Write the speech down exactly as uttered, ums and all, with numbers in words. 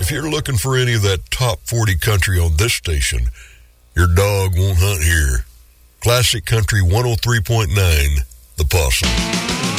if you're looking for any of that top forty country on this station, your dog won't hunt here. Classic Country one oh three point nine, The Possum.